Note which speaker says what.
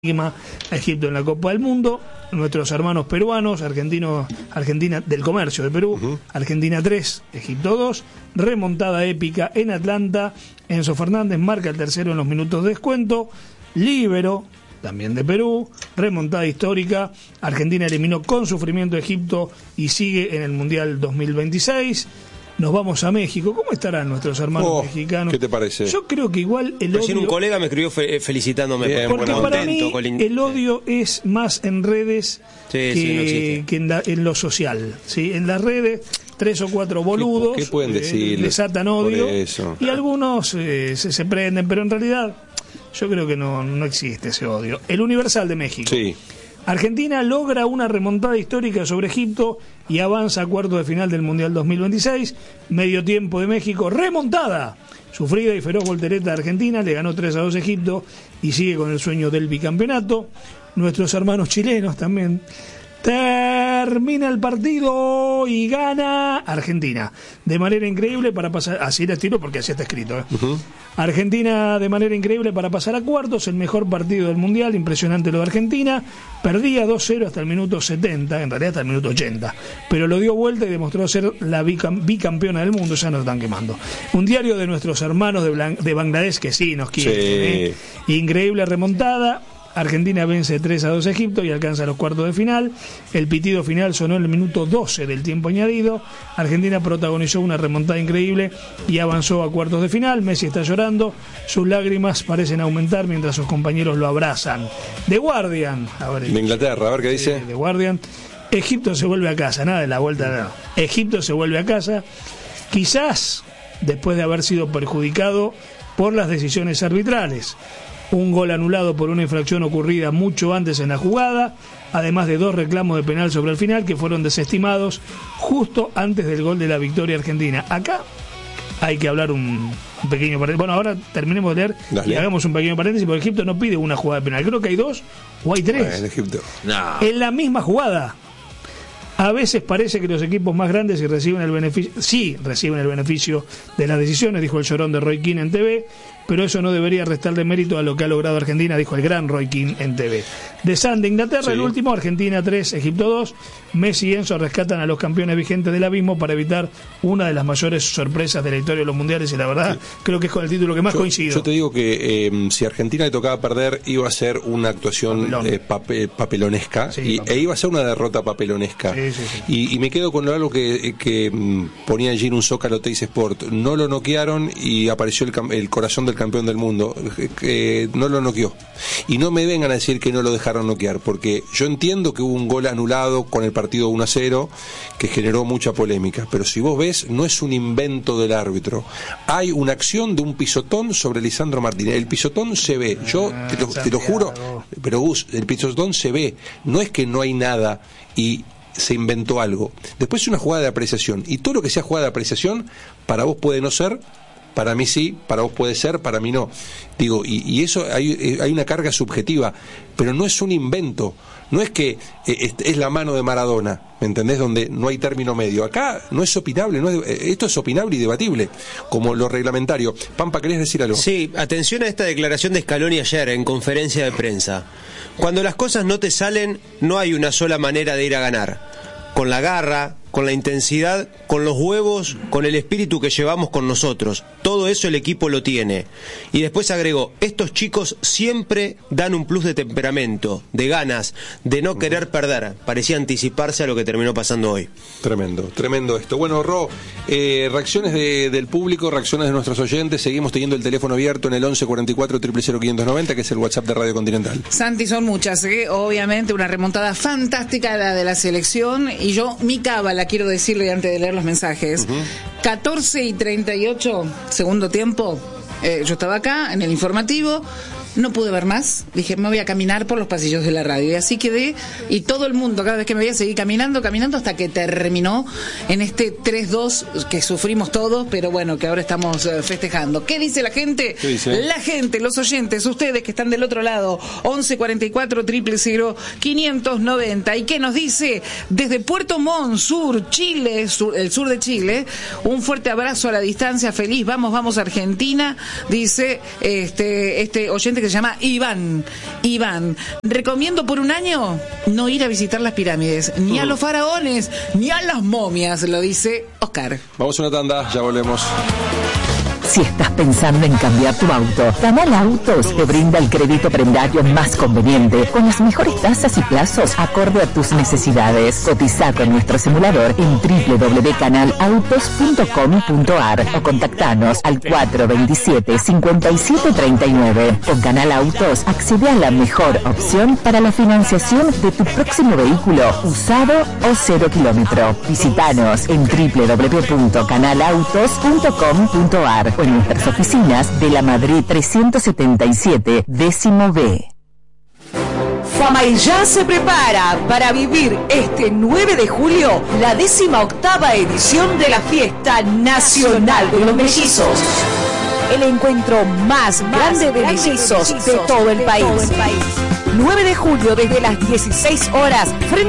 Speaker 1: a Egipto en la Copa del Mundo. Nuestros hermanos peruanos, Argentina del comercio de Perú, Argentina 3, Egipto 2, remontada épica en Atlanta. Enzo Fernández marca el tercero en los minutos de descuento. Líbero, también de Perú, remontada histórica. Argentina eliminó con sufrimiento a Egipto y sigue en el Mundial 2026. Nos vamos a México. ¿Cómo estarán nuestros hermanos mexicanos?
Speaker 2: ¿Qué te parece?
Speaker 1: Yo creo que igual el
Speaker 3: Recién
Speaker 1: odio...
Speaker 3: un colega me escribió felicitándome.
Speaker 2: Bien,
Speaker 1: porque para mí
Speaker 3: contento,
Speaker 1: el odio es más en redes que en lo social. ¿Sí? En las redes, 3 o 4 boludos
Speaker 2: ¿Qué pueden decir?
Speaker 1: desatan odio y algunos se prenden, pero en realidad yo creo que no existe ese odio. El Universal de México.
Speaker 2: Sí.
Speaker 1: Argentina logra una remontada histórica sobre Egipto y avanza a cuartos de final del Mundial 2026. Medio tiempo de México, remontada. Sufrida y feroz voltereta de Argentina, le ganó 3-2 a Egipto y sigue con el sueño del bicampeonato. Nuestros hermanos chilenos también. Termina el partido y gana Argentina de manera increíble para pasar, así le estilo porque así está escrito, Argentina de manera increíble para pasar a cuartos, el mejor partido del Mundial, impresionante lo de Argentina, perdía 2-0 hasta el minuto 70, en realidad hasta el minuto 80, pero lo dio vuelta y demostró ser la bicampeona del mundo. Ya nos están quemando. Un diario de nuestros hermanos de Bangladesh que sí nos quieren, increíble remontada. Argentina vence 3-2 a Egipto y alcanza los cuartos de final. El pitido final sonó en el minuto 12 del tiempo añadido. Argentina protagonizó una remontada increíble y avanzó a cuartos de final. Messi está llorando, sus lágrimas parecen aumentar mientras sus compañeros lo abrazan. The Guardian,
Speaker 2: de Inglaterra, a ver qué dice.
Speaker 1: The Guardian. Egipto se vuelve a casa, nada de la vuelta, no. Egipto se vuelve a casa, quizás después de haber sido perjudicado por las decisiones arbitrales. Un gol anulado por una infracción ocurrida mucho antes en la jugada, además de 2 reclamos de penal sobre el final que fueron desestimados justo antes del gol de la victoria argentina. Acá hay que hablar un pequeño paréntesis. Bueno, ahora terminemos de leer y hagamos un pequeño paréntesis, porque Egipto no pide una jugada de penal. Creo que hay 2 o hay 3.
Speaker 2: En Egipto.
Speaker 1: No. En la misma jugada. A veces parece que los equipos más grandes reciben el beneficio de las decisiones, dijo el llorón de Roy Keane en TV, pero eso no debería restarle mérito a lo que ha logrado Argentina, dijo el gran Roy Keane en TV. De Sun de Inglaterra, el último, Argentina 3, Egipto 2. Messi y Enzo rescatan a los campeones vigentes del abismo para evitar una de las mayores sorpresas de la historia de los mundiales, y la verdad creo que es con el título que más coincido.
Speaker 2: Yo te digo que si Argentina le tocaba perder, iba a ser una actuación papelonesca, e iba a ser una derrota papelonesca. Y me quedo con algo que ponía allí en un Zócalo Teis Sport. No lo noquearon y apareció el corazón del campeón del mundo. No lo noqueó. Y no me vengan a decir que no lo dejaron noquear, porque yo entiendo que hubo un gol anulado con el partido 1-0 que generó mucha polémica, pero si vos ves, no es un invento del árbitro. Hay una acción de un pisotón sobre Lisandro Martínez. El pisotón se ve, yo te lo juro, pero Gus, el pisotón se ve. No es que no hay nada y se inventó algo. Después es una jugada de apreciación, y todo lo que sea jugada de apreciación para vos puede no ser, para mí sí, para vos puede ser, para mí no. Digo, y eso hay una carga subjetiva, pero no es un invento. No es que es la mano de Maradona, ¿me entendés? Donde no hay término medio. Acá no es opinable, esto es opinable y debatible, como lo reglamentario. Pampa, ¿querés decir algo?
Speaker 3: Sí, atención a esta declaración de Scaloni ayer en conferencia de prensa. Cuando las cosas no te salen, no hay una sola manera de ir a ganar. Con la garra, con la intensidad, con los huevos, con el espíritu que llevamos con nosotros. Todo eso el equipo lo tiene. Y después agregó, estos chicos siempre dan un plus de temperamento, de ganas, de no querer perder. Parecía anticiparse a lo que terminó pasando hoy.
Speaker 2: Tremendo esto. Bueno, Ro, reacciones del público, reacciones de nuestros oyentes. Seguimos teniendo el teléfono abierto en el 11 44 000 590, que es el WhatsApp de Radio Continental.
Speaker 4: Santi, son muchas, obviamente una remontada fantástica la de la selección, y yo, mi cábala, quiero decirle antes de leer los mensajes. 14:38, segundo tiempo, yo estaba acá en el informativo, no pude ver más, dije, me voy a caminar por los pasillos de la radio, y así quedé, y todo el mundo, cada vez que me veía, seguí caminando, hasta que terminó en este 3-2 que sufrimos todos, pero bueno, que ahora estamos festejando. ¿Qué dice la gente?
Speaker 2: ¿Qué dice?
Speaker 4: La gente, los oyentes, ustedes que están del otro lado, 11 44 000 590. ¿Y qué nos dice? Desde Puerto Montt, Chile, el sur de Chile, un fuerte abrazo a la distancia, feliz, vamos Argentina, dice este oyente que se llama Iván. Recomiendo por un año no ir a visitar las pirámides, ni a los faraones, ni a las momias, lo dice Oscar.
Speaker 2: Vamos a una tanda, ya volvemos.
Speaker 5: Si estás pensando en cambiar tu auto, Canal Autos te brinda el crédito prendario más conveniente, con las mejores tasas y plazos acorde a tus necesidades. Cotiza con nuestro simulador en www.canalautos.com.ar o contactanos al 427-5739. Con Canal Autos accede a la mejor opción para la financiación de tu próximo vehículo, usado o 0 kilómetro. Visítanos en www.canalautos.com.ar o en nuestras oficinas de la Madrid 377, décimo B.
Speaker 6: Famay ya se prepara para vivir este 9 de julio la 18ª edición de la Fiesta Nacional de los Mellizos. El encuentro más grande de mellizos de todo el país. 9 de julio desde las 16 horas frente